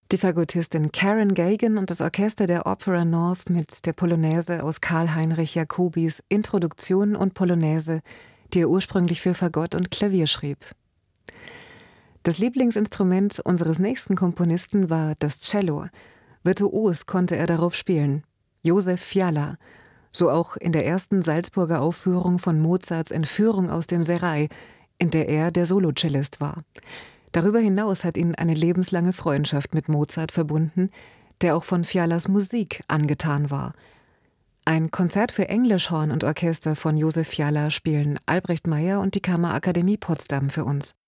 Die Fagottistin Karen Gagan und das Orchester der Opera North mit der Polonaise aus Karl-Heinrich Jacobis Introduktion und Polonaise, die er ursprünglich für Fagott und Klavier schrieb. Das Lieblingsinstrument unseres nächsten Komponisten war das Cello. Virtuos konnte er darauf spielen. Josef Fiala, so auch in der ersten Salzburger Aufführung von Mozarts Entführung aus dem Serail, in der er der Solocellist war. Darüber hinaus hat ihn eine lebenslange Freundschaft mit Mozart verbunden, der auch von Fialas Musik angetan war. Ein Konzert für Englischhorn und Orchester von Josef Fiala spielen Albrecht Meyer und die Kammerakademie Potsdam für uns.